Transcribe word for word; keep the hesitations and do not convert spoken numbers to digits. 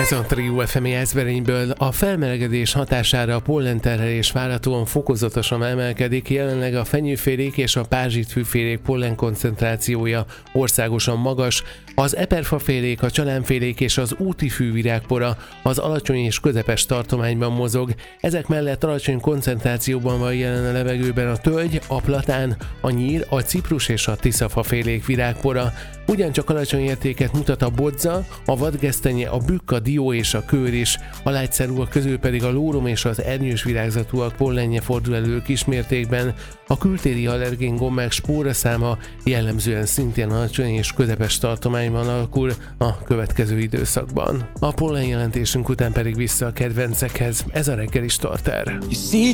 Ez a Trio ef em Jászberényből. A felmelegedés hatására a pollenterhelés várhatóan fokozatosan emelkedik, jelenleg a fenyőfélék és a pázsitfűfélék pollen koncentrációja országosan magas, az eperfafélék, a csalánfélék és az útifű virágpora az alacsony és közepes tartományban mozog. Ezek mellett alacsony koncentrációban van jelen a levegőben a tölgy, a platán, a nyír, a ciprus és a tiszafafélék virágpora. Ugyancsak alacsony értéket mutat a bodza, a vadgesztenye, a bükk, a dió és a kőr is, a lágyszárúak közül pedig a lórom és az ernyős virágzatúak pollenje fordul elő kismértékben. A kültéri allergén gombák spóraszáma jellemzően szintén alacsony és közepes tartományban alakul a következő időszakban. A pollen jelentésünk után pedig vissza a kedvencekhez. Ez a reggeli starter.